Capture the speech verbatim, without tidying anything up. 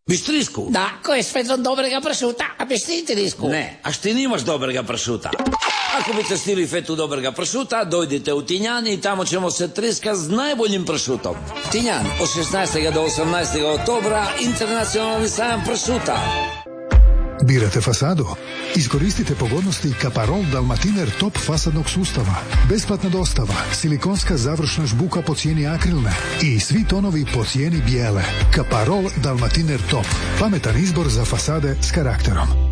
Bistrisku? Da, ko je svetom dobrega pršuta, a bistrisku? Ne, a šti nimaš dobrega pršuta. Ako biste stili fetu dobrega pršuta, dojdite u Tinjan i tamo ćemo se triska s najboljim pršutom. Tinjan, od šesnaestog do osamnaestog oktobra, internacionalni sajam pršuta. Birate fasadu? Iskoristite pogodnosti Kaparol Dalmatiner Top fasadnog sustava. Besplatna dostava, silikonska završna žbuka po cijeni akrilne i svi tonovi po cijeni bijele. Kaparol Dalmatiner Top. Pametan izbor za fasade s karakterom.